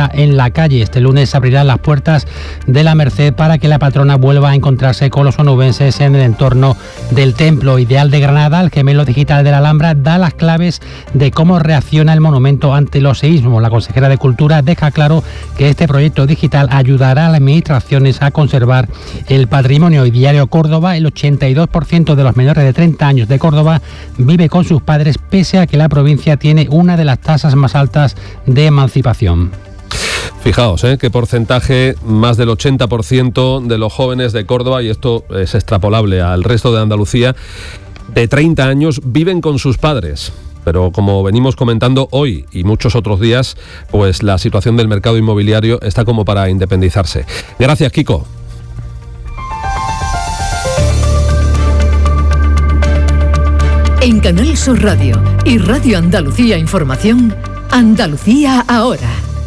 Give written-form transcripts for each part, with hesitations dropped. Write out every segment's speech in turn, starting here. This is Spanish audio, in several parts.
está en la calle. Este lunes abrirán las puertas de la Merced para que la patrona vuelva a encontrarse con los onubenses en el entorno del Templo Ideal de Granada. El gemelo digital de la Alhambra da las claves de cómo reacciona el monumento ante los seísmos. La consejera de Cultura deja claro que este proyecto digital ayudará a las administraciones a conservar el patrimonio. Y Diario Córdoba: el 82% de los menores de 30 años de Córdoba vive con sus padres, pese a que la provincia tiene una de las tasas más altas de emancipación. Fijaos, qué porcentaje, más del 80% de los jóvenes de Córdoba, y esto es extrapolable al resto de Andalucía, de 30 años viven con sus padres. Pero como venimos comentando hoy y muchos otros días, pues la situación del mercado inmobiliario está como para independizarse. Gracias, Kiko. En Canal Sur Radio y Radio Andalucía Información, Andalucía ahora.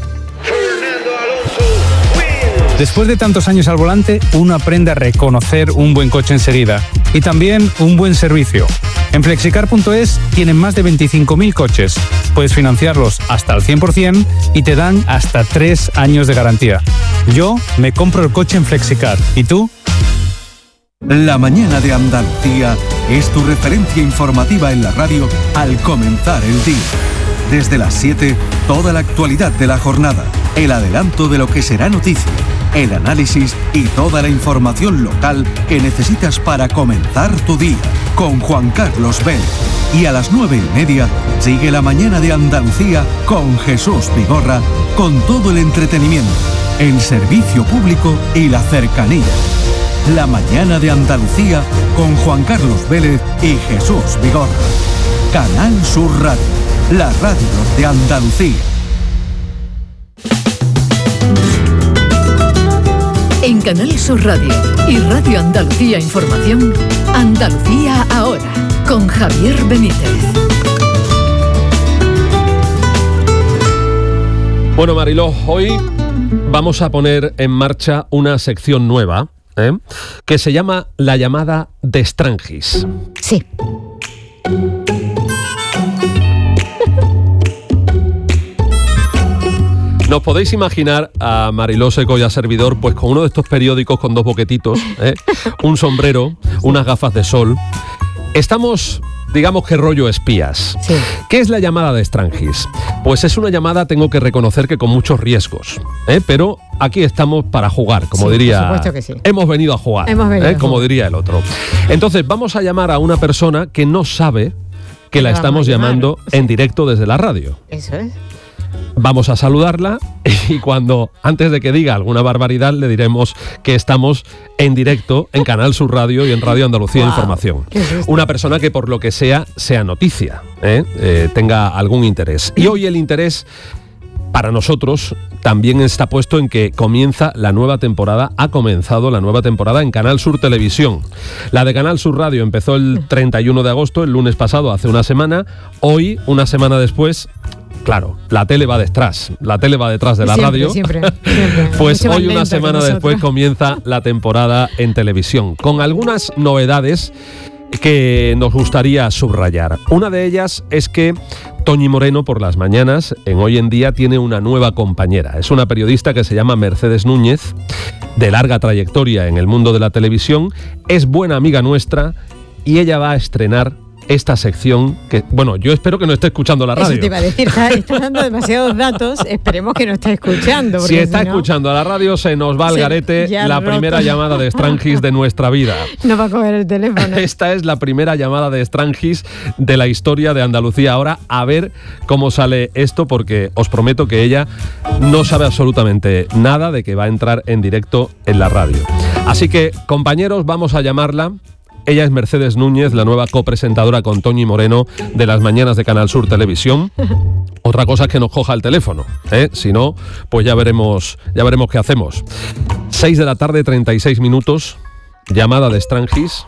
Después de tantos años al volante, uno aprende a reconocer un buen coche enseguida y también un buen servicio. En Flexicar.es tienen más de 25.000 coches. Puedes financiarlos hasta el 100% y te dan hasta 3 años de garantía. Yo me compro el coche en Flexicar. ¿Y tú? La mañana de Andalucía es tu referencia informativa en la radio al comenzar el día. Desde las 7, toda la actualidad de la jornada, el adelanto de lo que será noticia, el análisis y toda la información local que necesitas para comenzar tu día, con Juan Carlos Vélez. Y a las 9:30 sigue la mañana de Andalucía con Jesús Vigorra, con todo el entretenimiento, el servicio público y la cercanía. La mañana de Andalucía con Juan Carlos Vélez y Jesús Vigorra. Canal Sur Radio, la radio de Andalucía. En Canal Sur Radio y Radio Andalucía Información, Andalucía ahora, con Javier Benítez. Bueno, Mariló, hoy vamos a poner en marcha una sección nueva, que se llama La llamada de Strangis. Sí. Nos podéis imaginar a Mariló Seco y a servidor pues con uno de estos periódicos con 2 boquetitos, un sombrero, unas gafas de sol. Estamos, digamos que rollo espías. Sí. ¿Qué es la llamada de Strangis? Pues es una llamada, tengo que reconocer que con muchos riesgos, pero aquí estamos para jugar, como diría. Por supuesto que sí. Hemos venido a jugar, como diría el otro. Entonces vamos a llamar a una persona que no sabe que la estamos llamando en directo desde la radio. Eso es. Vamos a saludarla y antes de que diga alguna barbaridad, le diremos que estamos en directo en Canal Sur Radio y en Radio Andalucía Información. Una persona que por lo que sea noticia, tenga algún interés. Y hoy el interés para nosotros también está puesto en que comienza la nueva temporada, ha comenzado la nueva temporada en Canal Sur Televisión. La de Canal Sur Radio empezó el 31 de agosto, el lunes pasado, hace una semana. Hoy, una semana después, claro, la tele va detrás de la radio. Siempre. Pues hoy, una semana después, comienza la temporada en televisión, con algunas novedades que nos gustaría subrayar. Una de ellas es que Toñi Moreno, por las mañanas, en Hoy en Día, tiene una nueva compañera. Es una periodista que se llama Mercedes Núñez, de larga trayectoria en el mundo de la televisión, es buena amiga nuestra y ella va a estrenar esta sección que, bueno, yo espero que no esté escuchando la radio. Eso te iba a decir, está dando demasiados datos, esperemos que no esté escuchando. Si está escuchando a la radio, se nos va al garete la primera llamada de Strangis de nuestra vida. No va a coger el teléfono. Esta es la primera llamada de Strangis de la historia de Andalucía. Ahora, a ver cómo sale esto, porque os prometo que ella no sabe absolutamente nada de que va a entrar en directo en la radio. Así que, compañeros, vamos a llamarla. Ella es Mercedes Núñez, la nueva copresentadora con Toñi Moreno de las mañanas de Canal Sur Televisión. Otra cosa es que nos coja el teléfono, si no, pues ya veremos qué hacemos. 6 de la tarde, 36 minutos, llamada de Strangis.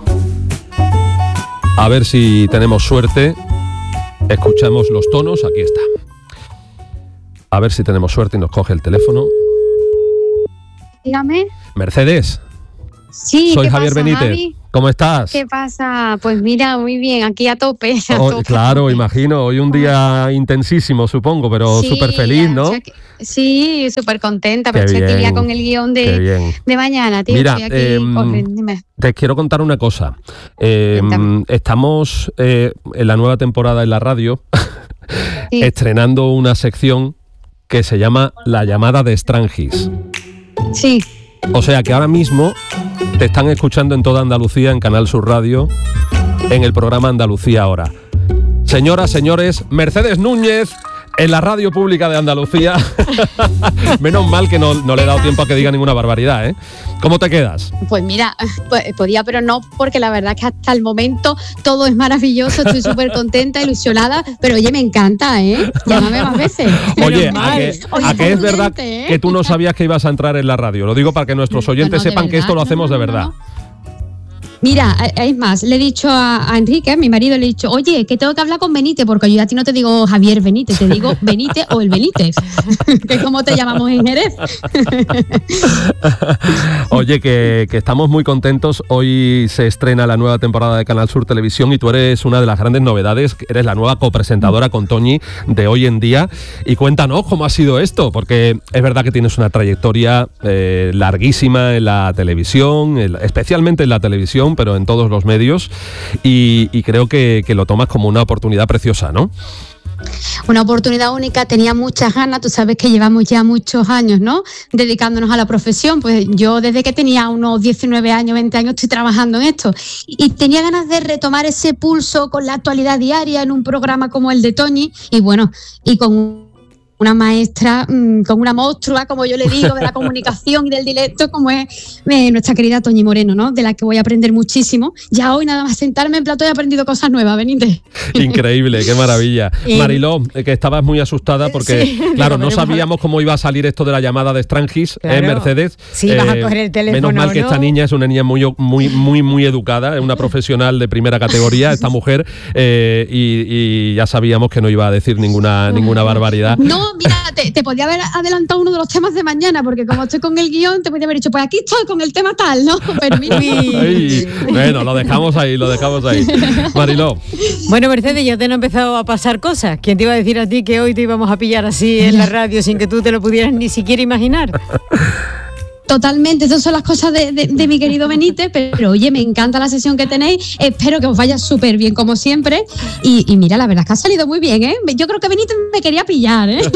A ver si tenemos suerte. Escuchamos los tonos, aquí está. A ver si tenemos suerte y nos coge el teléfono. Dígame. Mercedes. Sí, soy Javier Benítez. Javi? ¿Cómo estás? ¿Qué pasa? Pues mira, muy bien, aquí a tope. Claro, imagino, hoy un día intensísimo, supongo, pero súper feliz, ¿no? Sí, súper contenta, pero estoy aquí ya con el guión de mañana, tío. Mira, dime. Te quiero contar una cosa. Estamos en la nueva temporada en la radio estrenando una sección que se llama La llamada de Strangis. Sí. O sea que ahora mismo te están escuchando en toda Andalucía, en Canal Sur Radio, en el programa Andalucía Ahora. Señoras, señores, Mercedes Núñez en la radio pública de Andalucía. Menos mal que no le he dado tiempo a que diga ninguna barbaridad, ¿eh? ¿Cómo te quedas? Pues mira, podía, pero no, porque la verdad es que hasta el momento todo es maravilloso, estoy súper contenta, ilusionada, pero oye, me encanta, ¿eh? Llámame más veces. Oye, ¿a qué es verdad que tú no sabías que ibas a entrar en la radio? Lo digo para que nuestros oyentes sepan que esto lo hacemos de verdad. Mira, es más, le he dicho a Enrique, a mi marido, le he dicho, oye, que tengo que hablar con Benítez, porque yo a ti no te digo Javier Benítez, te digo Benítez o el Benítez, que es como te llamamos en Jerez. Oye, que estamos muy contentos. Hoy se estrena la nueva temporada de Canal Sur Televisión y tú eres una de las grandes novedades, eres la nueva copresentadora con Toñi de Hoy en Día. Y cuéntanos cómo ha sido esto, porque es verdad que tienes una trayectoria larguísima en la televisión, especialmente en la televisión, pero en todos los medios, y creo que lo tomas como una oportunidad preciosa, ¿no? Una oportunidad única, tenía muchas ganas, tú sabes que llevamos ya muchos años, ¿no?, dedicándonos a la profesión, pues yo desde que tenía unos 19 años, 20 años estoy trabajando en esto, y tenía ganas de retomar ese pulso con la actualidad diaria en un programa como el de Toñi, y bueno, y con una maestra, con una monstrua, como yo le digo, de la comunicación y del directo, como es nuestra querida Toñi Moreno, ¿no?, de la que voy a aprender muchísimo. Ya hoy nada más sentarme en plató he aprendido cosas nuevas, Benítez. Increíble, qué maravilla. Mariló, que estabas muy asustada porque, claro, no sabíamos cómo iba a salir esto de la llamada de Strangis, claro. Mercedes. Sí, vas a coger el teléfono. Menos mal que esta niña es una niña muy educada, es una profesional de primera categoría, esta mujer, y ya sabíamos que no iba a decir ninguna barbaridad. No, mira, te podía haber adelantado uno de los temas de mañana, porque como estoy con el guión, te podía haber dicho, pues aquí estoy con el tema tal, ¿no? Pero mira. Bueno, lo dejamos ahí. Mariló. Bueno, Mercedes, ya te han empezado a pasar cosas. ¿Quién te iba a decir a ti que hoy te íbamos a pillar así en la radio sin que tú te lo pudieras ni siquiera imaginar? Totalmente, esas son las cosas de mi querido Benítez, pero oye, me encanta la sesión que tenéis, espero que os vaya súper bien como siempre, y mira, la verdad es que ha salido muy bien, ¿eh? Yo creo que Benítez me quería pillar, ¿eh?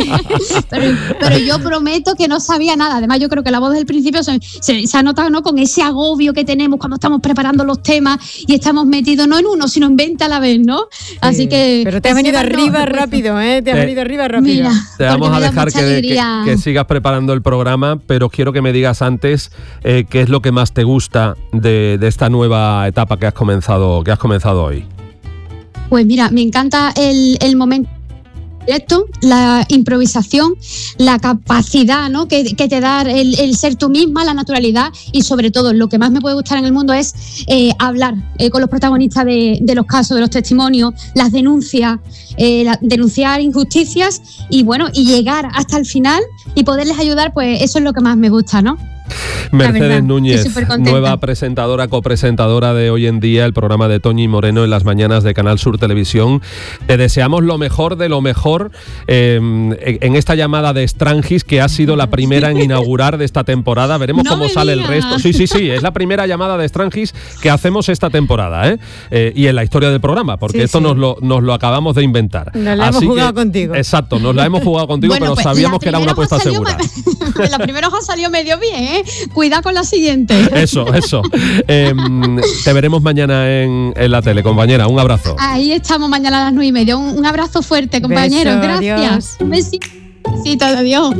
pero yo prometo que no sabía nada, además yo creo que la voz del principio se ha notado, ¿no?, con ese agobio que tenemos cuando estamos preparando los temas y estamos metidos no en uno, sino en 20 a la vez, ¿no? Así que... Pero te has venido arriba rápido, ¿eh? Te has venido arriba rápido. Mira, te vamos a dejar que sigas preparando el programa, pero quiero que me digas antes qué es lo que más te gusta de esta nueva etapa que has comenzado hoy. Pues mira, me encanta el momento directo, la improvisación, la capacidad, ¿no?, que te da el ser tú misma, la naturalidad, y sobre todo lo que más me puede gustar en el mundo es hablar con los protagonistas de los casos, de los testimonios, las denuncias, denunciar injusticias y bueno, y llegar hasta el final y poderles ayudar, pues eso es lo que más me gusta, ¿no? Mercedes Núñez, nueva presentadora, copresentadora de Hoy en Día, el programa de Toñi Moreno en las mañanas de Canal Sur Televisión. Te deseamos lo mejor de lo mejor en esta llamada de Strangis, que ha sido la primera en inaugurar de esta temporada. Veremos cómo sale el resto. Sí, es la primera llamada de Strangis que hacemos esta temporada, y en la historia del programa, porque esto nos lo acabamos de inventar. Nos la hemos jugado contigo. Exacto, nos la hemos jugado contigo, bueno, pero pues sabíamos que era una apuesta segura. La primera hoja salió medio bien, ¿eh? Cuidado con la siguiente. Eso. Te veremos mañana en la tele, compañera. Un abrazo. Ahí estamos mañana a las 9:30. Un abrazo fuerte, compañeros. Gracias. Adiós. Un besito. Adiós.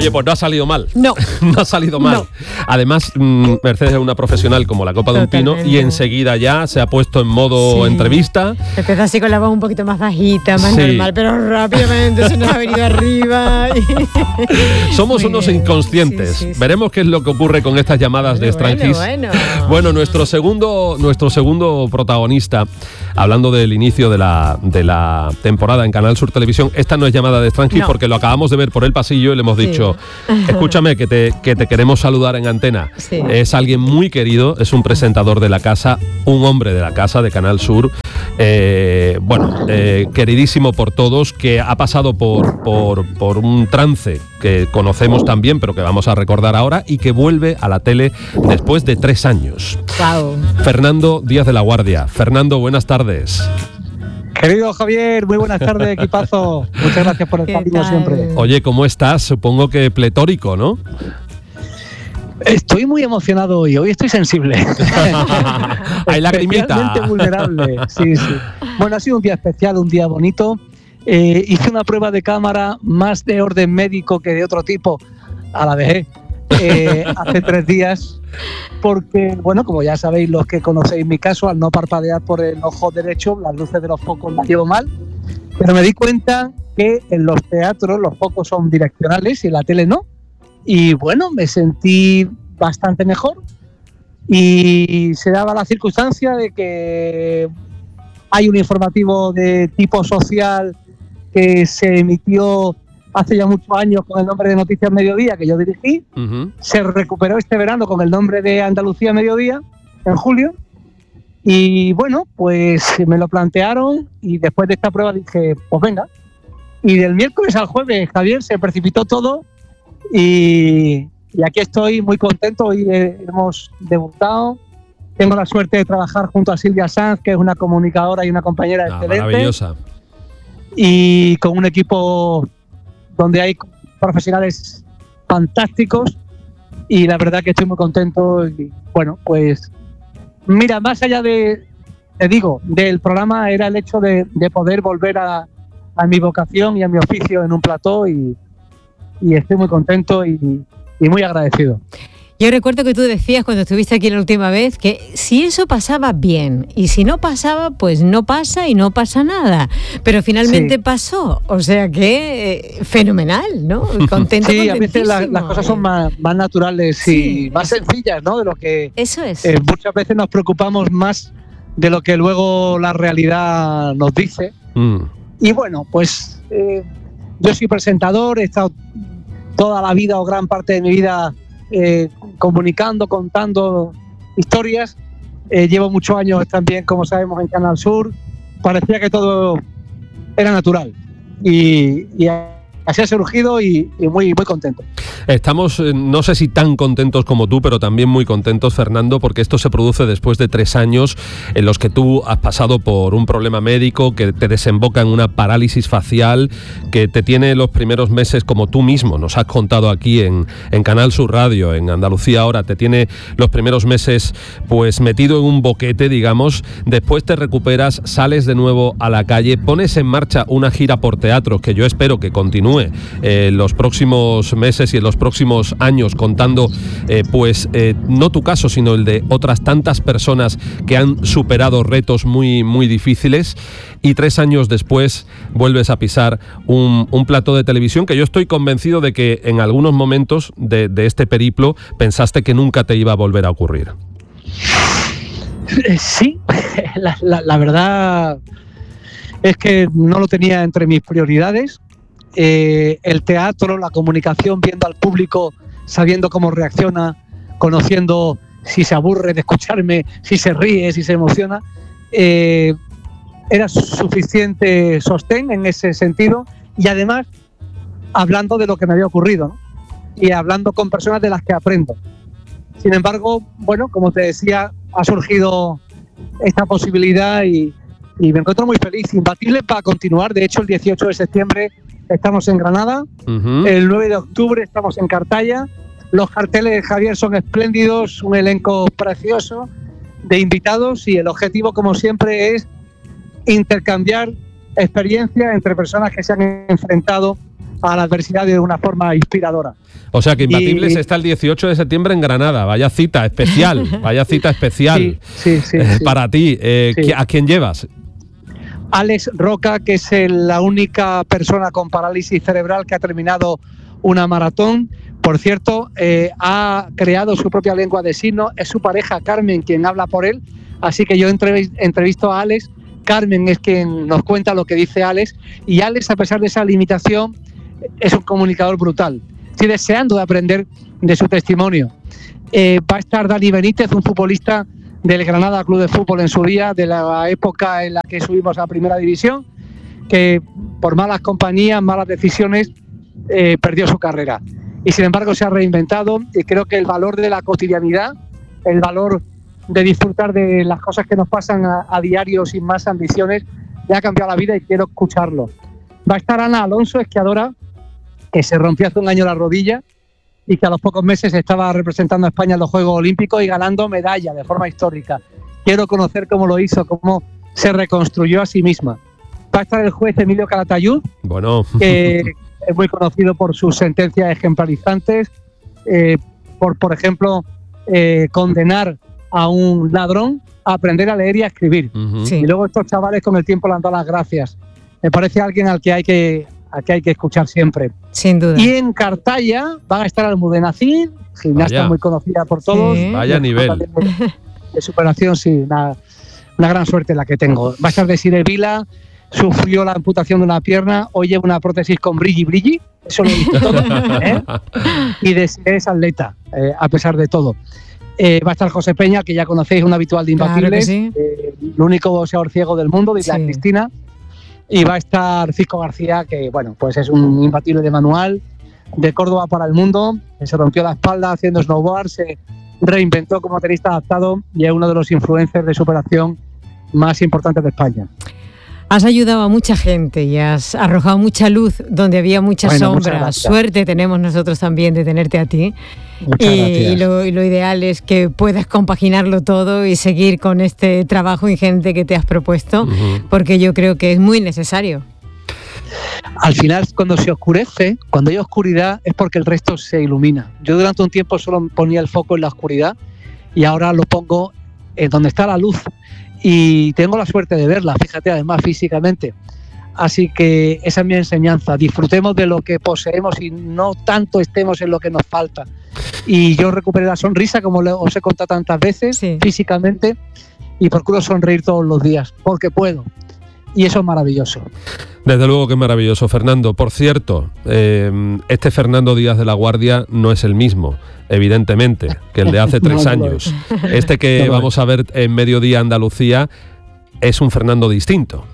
Oye, pues no ha salido mal. No. No ha salido mal. No. Además, Mercedes es una profesional como la copa de un pino y enseguida ya se ha puesto en modo entrevista. Empezó así con la voz un poquito más bajita, más normal, pero rápidamente se nos ha venido arriba. Somos unos inconscientes. Sí. Veremos qué es lo que ocurre con estas llamadas de Strangis. Bueno, nuestro segundo protagonista, hablando del inicio de la temporada en Canal Sur Televisión, esta no es llamada de Strangis porque lo acabamos de ver por el pasillo y le hemos dicho, escúchame, que te queremos saludar en antena. Sí. Es alguien muy querido, es un presentador de la casa, un hombre de la casa de Canal Sur, queridísimo por todos, que ha pasado por un trance que conocemos también, pero que vamos a recordar ahora, y que vuelve a la tele después de 3 años. Wow. Fernando Díaz de la Guardia. Fernando, buenas tardes. Querido Javier, muy buenas tardes, equipazo. Muchas gracias por estar conmigo siempre. Oye, ¿cómo estás? Supongo que pletórico, ¿no? Estoy muy emocionado hoy estoy sensible. Hay lagrimita. Especialmente vulnerable, sí. Bueno, ha sido un día especial, un día bonito. Hice una prueba de cámara más de orden médico que de otro tipo, a la vejez, hace 3 días, porque, bueno, como ya sabéis los que conocéis mi caso, al no parpadear por el ojo derecho, las luces de los focos las llevo mal, pero me di cuenta que en los teatros los focos son direccionales y en la tele no. Y bueno, me sentí bastante mejor y se daba la circunstancia de que hay un informativo de tipo social que se emitió hace ya muchos años con el nombre de Noticias Mediodía, que yo dirigí. Se recuperó este verano con el nombre de Andalucía Mediodía, en julio. Y bueno, pues me lo plantearon y después de esta prueba dije, pues venga. Y del miércoles al jueves, Javier, se precipitó todo. Y aquí estoy muy contento. Hoy hemos debutado. Tengo la suerte de trabajar junto a Silvia Sanz, que es una comunicadora y una compañera excelente. Maravillosa. Y con un equipo donde hay profesionales fantásticos. Y la verdad que estoy muy contento. Y bueno, pues mira, más allá del programa, era el hecho de poder volver a mi vocación y a mi oficio en un plató. Y estoy muy contento y muy agradecido. Yo recuerdo que tú decías cuando estuviste aquí la última vez que si eso pasaba bien y si no pasaba, pues no pasa y no pasa nada. Pero finalmente pasó, o sea que fenomenal, ¿no? Contento. Sí, a veces las cosas son más naturales y más sencillas, ¿no? De lo que eso es. Muchas veces nos preocupamos más de lo que luego la realidad nos dice. Y bueno, pues yo soy presentador, he estado toda la vida o gran parte de mi vida comunicando, contando historias. Llevo muchos años también, como sabemos, en Canal Sur. Parecía que todo era natural y así ha surgido y muy, muy contento. Estamos, no sé si tan contentos como tú, pero también muy contentos, Fernando, porque esto se produce después de 3 años en los que tú has pasado por un problema médico que te desemboca en una parálisis facial, que te tiene los primeros meses, como tú mismo nos has contado aquí en Canal Sur Radio, en Andalucía Ahora, te tiene los primeros meses pues metido en un boquete, digamos. Después te recuperas, sales de nuevo a la calle, pones en marcha una gira por teatros que yo espero que continúe en los próximos meses y en los próximos años, contando no tu caso, sino el de otras tantas personas que han superado retos muy, muy difíciles, y 3 años después vuelves a pisar un plató de televisión que yo estoy convencido de que en algunos momentos de este periplo pensaste que nunca te iba a volver a ocurrir. Sí, la verdad es que no lo tenía entre mis prioridades. El teatro, la comunicación, viendo al público, sabiendo cómo reacciona, conociendo si se aburre de escucharme, si se ríe, si se emociona, era suficiente sostén en ese sentido, y además hablando de lo que me había ocurrido, ¿no? Y hablando con personas de las que aprendo. Sin embargo, bueno, como te decía, ha surgido esta posibilidad y me encuentro muy feliz, imbatible para continuar. De hecho, el 18 de septiembre estamos en Granada, el 9 de octubre estamos en Cartaya. Los carteles, Javier, son espléndidos, un elenco precioso de invitados, y el objetivo, como siempre, es intercambiar experiencias entre personas que se han enfrentado a la adversidad de una forma inspiradora. O sea que Imbatibles está el 18 de septiembre en Granada. Vaya cita especial, Sí, para ti. ¿A quién llevas? Alex Roca, que es la única persona con parálisis cerebral que ha terminado una maratón. Por cierto, ha creado su propia lengua de signos. Es su pareja Carmen quien habla por él. Así que yo entrevisto a Alex. Carmen es quien nos cuenta lo que dice Alex. Y Alex, a pesar de esa limitación, es un comunicador brutal. Estoy deseando de aprender de su testimonio. Va a estar Dani Benítez, un futbolista del Granada Club de Fútbol en su día, de la época en la que subimos a Primera División, que por malas compañías, malas decisiones, perdió su carrera. Y sin embargo se ha reinventado, y creo que el valor de la cotidianidad, el valor de disfrutar de las cosas que nos pasan a diario sin más ambiciones, le ha cambiado la vida y quiero escucharlo. Va a estar Ana Alonso, esquiadora, que se rompió hace un año la rodilla y que a los pocos meses estaba representando a España en los Juegos Olímpicos y ganando medalla de forma histórica. Quiero conocer cómo lo hizo, cómo se reconstruyó a sí misma. Va a estar el juez Emilio Calatayud, que es muy conocido por sus sentencias ejemplarizantes, por ejemplo, condenar a un ladrón a aprender a leer y a escribir. Sí. Y luego estos chavales con el tiempo le han dado las gracias. Me parece alguien al que hay que escuchar siempre. Sin duda. Y en Cartaya van a estar Almudena Cid, gimnasta muy conocida por todos. Sí. Vaya nivel. De superación, sí, una gran suerte la que tengo. Va a estar Desiree Vila, sufrió la amputación de una pierna, hoy lleva una prótesis con brilli, eso lo he visto todo. Y Desiree es atleta, a pesar de todo. Va a estar José Peña, que ya conocéis, un habitual de Imbatibles, claro que sí. El único boxeador ciego del mundo, de la Sí. Cristina. Y va a estar Cisco García, que bueno, pues es un imbatible de manual, de Córdoba para el mundo, que se rompió la espalda haciendo snowboard, se reinventó como tenista adaptado y es uno de los influencers de superación más importantes de España. Has ayudado a mucha gente y has arrojado mucha luz donde había mucha sombra. Suerte tenemos nosotros también de tenerte a ti. Y lo ideal es que puedas compaginarlo todo y seguir con este trabajo ingente que te has propuesto, porque yo creo que es muy necesario. Al final, cuando se oscurece, cuando hay oscuridad, es porque el resto se ilumina. Yo durante un tiempo solo ponía el foco en la oscuridad y ahora lo pongo en donde está la luz. Y tengo la suerte de verla, fíjate, además físicamente. Así que esa es mi enseñanza. Disfrutemos de lo que poseemos y no tanto estemos en lo que nos falta. Y yo recuperé la sonrisa, como os he contado tantas veces, físicamente, y procuro sonreír todos los días, porque puedo. Y eso es maravilloso. Desde luego que es maravilloso, Fernando. Por cierto, este Fernando Díaz de la Guardia no es el mismo, evidentemente, que el de hace 3 años. Este que vamos a ver en Mediodía Andalucía es un Fernando distinto.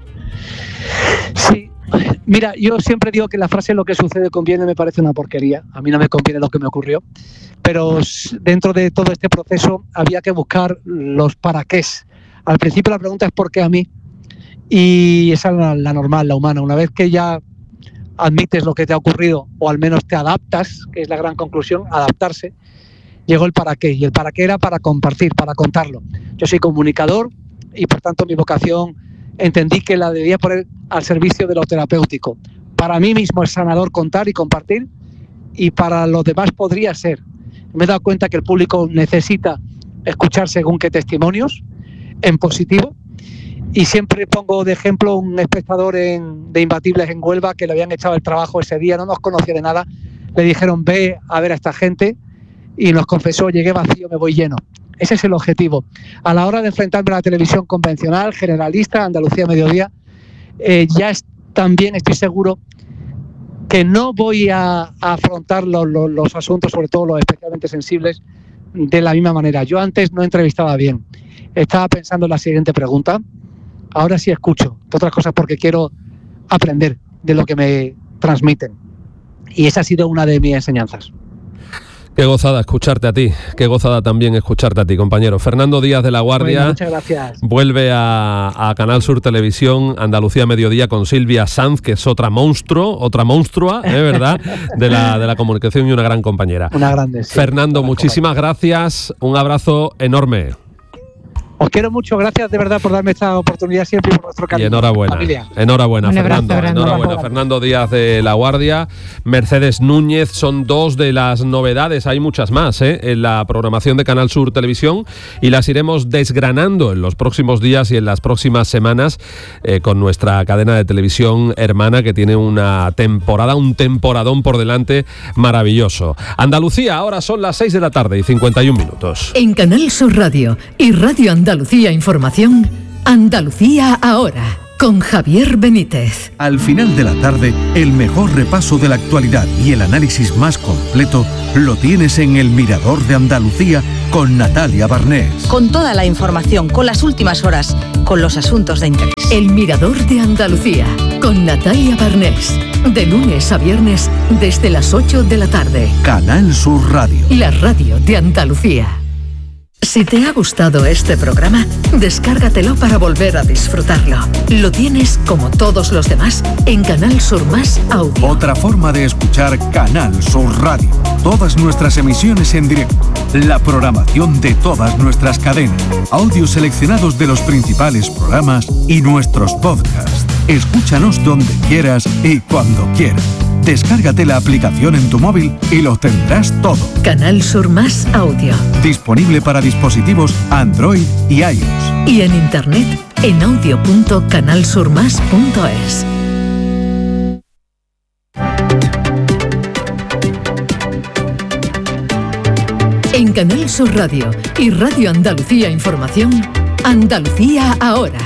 Sí, mira, yo siempre digo que la frase "lo que sucede conviene" me parece una porquería. A mí no me conviene lo que me ocurrió. Pero dentro de todo este proceso había que buscar los para qué. Al principio la pregunta es ¿por qué a mí? Y esa es la normal, la humana. Una vez que ya admites lo que te ha ocurrido, o al menos te adaptas, que es la gran conclusión, adaptarse, llegó el para qué. Y el para qué era para compartir, para contarlo. Yo soy comunicador y por tanto mi vocación entendí que la debía poner al servicio de lo terapéutico. Para mí mismo es sanador contar y compartir, y para los demás podría ser. Me he dado cuenta que el público necesita escuchar según qué testimonios, en positivo. Y siempre pongo de ejemplo un espectador de Imbatibles en Huelva, que le habían echado el trabajo ese día, no nos conocía de nada. Le dijeron ve a ver a esta gente y nos confesó: llegué vacío, me voy lleno. Ese es el objetivo. A la hora de enfrentarme a la televisión convencional, generalista, Andalucía Mediodía, también estoy seguro que no voy a afrontar los asuntos, sobre todo los especialmente sensibles, de la misma manera. Yo antes no entrevistaba bien. Estaba pensando en la siguiente pregunta. Ahora sí escucho, entre otras cosas porque quiero aprender de lo que me transmiten. Y esa ha sido una de mis enseñanzas. Qué gozada escucharte a ti, qué gozada también escucharte a ti, compañero. Fernando Díaz de la Guardia. Bueno, muchas gracias. Vuelve a Canal Sur Televisión, Andalucía Mediodía, con Silvia Sanz, que es otra monstrua, ¿verdad? de la comunicación y una gran compañera. Una grande, sí. Fernando, muchísimas gracias, un abrazo enorme. Os quiero mucho, gracias de verdad por darme esta oportunidad siempre y por nuestro cariño. Y enhorabuena, familia. enhorabuena, Un abrazo, Fernando. Enhorabuena, Fernando Díaz de La Guardia, Mercedes Núñez, son dos de las novedades, hay muchas más en la programación de Canal Sur Televisión y las iremos desgranando en los próximos días y en las próximas semanas con nuestra cadena de televisión hermana que tiene una temporada, un temporadón por delante maravilloso. Andalucía, ahora son las 6 de la tarde y 51 minutos. En Canal Sur Radio y Radio Andalucía Información, Andalucía ahora, con Javier Benítez. Al final de la tarde, el mejor repaso de la actualidad y el análisis más completo lo tienes en El Mirador de Andalucía con Natalia Barnés. Con toda la información, con las últimas horas, con los asuntos de interés. El Mirador de Andalucía, con Natalia Barnés. De lunes a viernes, desde las 8 de la tarde. Canal Sur Radio. La radio de Andalucía. Si te ha gustado este programa, descárgatelo para volver a disfrutarlo. Lo tienes, como todos los demás, en Canal Sur Más Audio. Otra forma de escuchar Canal Sur Radio. Todas nuestras emisiones en directo. La programación de todas nuestras cadenas. Audios seleccionados de los principales programas y nuestros podcasts. Escúchanos donde quieras y cuando quieras. Descárgate la aplicación en tu móvil y lo tendrás todo. Canal Sur Más Audio. Disponible para dispositivos Android y iOS. Y en internet en audio.canalsurmas.es. En Canal Sur Radio y Radio Andalucía Información, Andalucía ahora.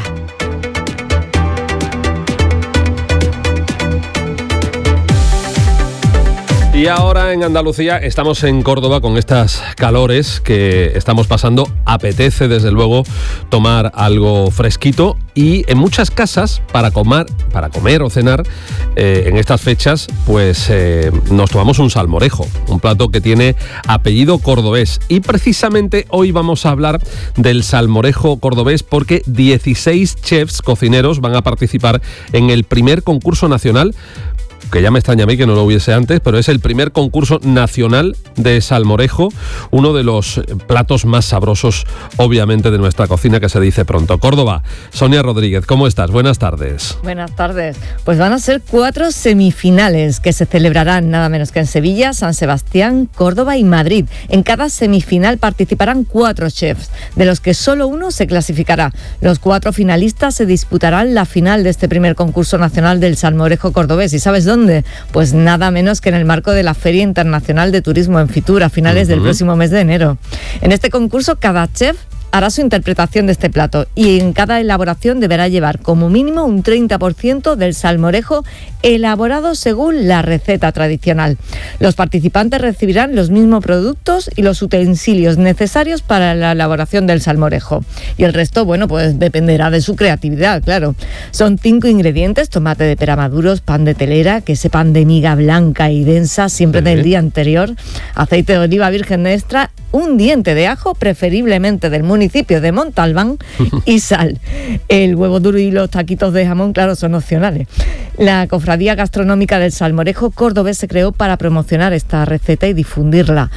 Y ahora en Andalucía estamos en Córdoba con estas calores que estamos pasando. Apetece desde luego tomar algo fresquito y en muchas casas para comer o cenar en estas fechas pues nos tomamos un salmorejo, un plato que tiene apellido cordobés. Y precisamente hoy vamos a hablar del salmorejo cordobés porque 16 chefs cocineros van a participar en el primer concurso nacional, que ya me extraña a mí que no lo hubiese antes, pero es el primer concurso nacional de salmorejo, uno de los platos más sabrosos, obviamente, de nuestra cocina, que se dice pronto. Córdoba, Sonia Rodríguez, ¿cómo estás? Buenas tardes. Buenas tardes. Pues van a ser 4 semifinales que se celebrarán nada menos que en Sevilla, San Sebastián, Córdoba y Madrid. En cada semifinal participarán 4 chefs, de los que solo uno se clasificará. Los 4 finalistas se disputarán la final de este primer concurso nacional del salmorejo cordobés. ¿Y sabes dónde? Pues nada menos que en el marco de la Feria Internacional de Turismo en Fitur a finales del próximo mes de enero. En este concurso cada chef hará su interpretación de este plato y en cada elaboración deberá llevar como mínimo un 30% del salmorejo elaborado según la receta tradicional. Los participantes recibirán los mismos productos y los utensilios necesarios para la elaboración del salmorejo. Y el resto, bueno, pues dependerá de su creatividad, claro. Son 5 ingredientes: tomate de pera maduros, pan de telera, que ese pan de miga blanca y densa, siempre del día anterior, aceite de oliva virgen extra, un diente de ajo, preferiblemente del municipio de Montalbán, y sal. El huevo duro y los taquitos de jamón, claro, son opcionales. La Cofradía Gastronómica del Salmorejo Cordobés se creó para promocionar esta receta y difundirla.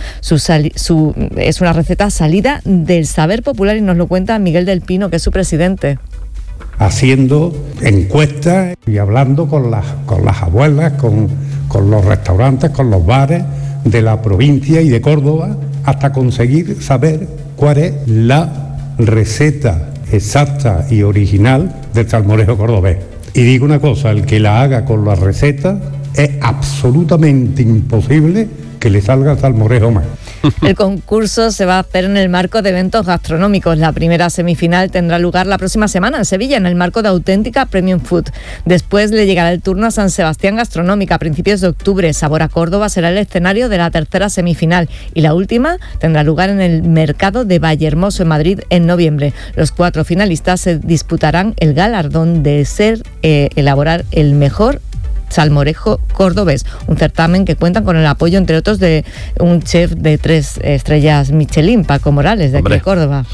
Es una receta salida del saber popular y nos lo cuenta Miguel del Pino, que es su presidente. Haciendo encuestas y hablando con las abuelas, con los restaurantes, con los bares de la provincia y de Córdoba, hasta conseguir saber cuál es la receta exacta y original del salmorejo cordobés. Y digo una cosa, el que la haga con la receta es absolutamente imposible que le salga salmorejo mal. El concurso se va a hacer en el marco de eventos gastronómicos. La primera semifinal tendrá lugar la próxima semana en Sevilla, en el marco de Auténtica Premium Food. Después le llegará el turno a San Sebastián Gastronómica a principios de octubre. Sabor a Córdoba será el escenario de la tercera semifinal y la última tendrá lugar en el mercado de Vallehermoso en Madrid en noviembre. Los 4 finalistas se disputarán el galardón de elaborar el mejor salmorejo cordobés, un certamen que cuentan con el apoyo, entre otros, de un chef de 3 estrellas Michelin, Paco Morales, de aquí de Córdoba.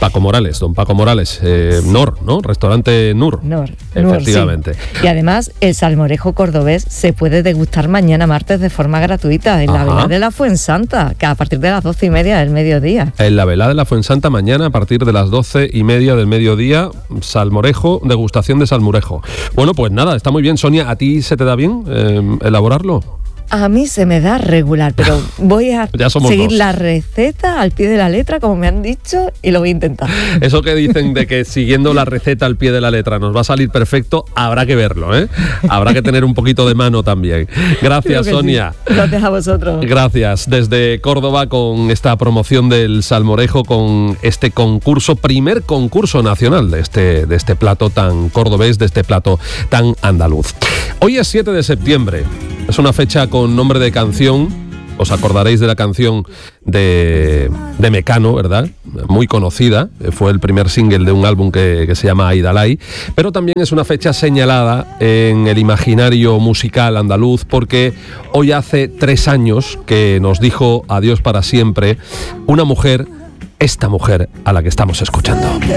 Paco Morales, don Paco Morales, Nor, ¿no? Restaurante Nur. Nor, efectivamente. Sí. Y además, el salmorejo cordobés se puede degustar mañana martes de forma gratuita en la vela de la Fuensanta, que a partir de las 12:30 del mediodía. En la vela de la Fuensanta mañana a partir de las 12:30 del mediodía, salmorejo, degustación de salmorejo. Bueno, pues nada, está muy bien. Sonia, ¿a ti se te da bien elaborarlo? A mí se me da regular, pero voy a seguir la receta al pie de la letra, como me han dicho, y lo voy a intentar. Eso que dicen de que siguiendo la receta al pie de la letra nos va a salir perfecto, habrá que verlo, ¿eh? Habrá que tener un poquito de mano también. Gracias, Sonia. Sí. Gracias a vosotros. Gracias. Desde Córdoba, con esta promoción del salmorejo, con este concurso, primer concurso nacional de este plato tan cordobés, de este plato tan andaluz. Hoy es 7 de septiembre. Es una fecha con nombre de canción. Os acordaréis de la canción de Mecano, ¿verdad? Muy conocida. Fue el primer single de un álbum que se llama Aidalay. Pero también es una fecha señalada en el imaginario musical andaluz, porque hoy hace 3 años que nos dijo adiós para siempre una mujer, esta mujer a la que estamos escuchando.